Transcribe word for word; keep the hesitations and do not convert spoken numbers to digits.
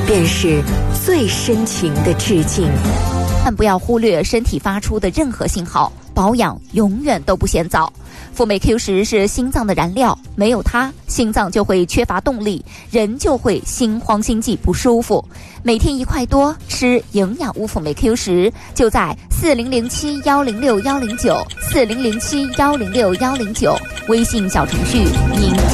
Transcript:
便是最深情的致敬。 但不要忽略身体发出的任何信号，保养永远都不嫌早。富美 Q 十是心脏的燃料，没有它，心脏就会缺乏动力，人就会心慌心悸不舒服。每天一块多，吃营养乌富美 Q 十，就在四零零七幺零六幺零九四零零七幺零六幺零九微信小程序您。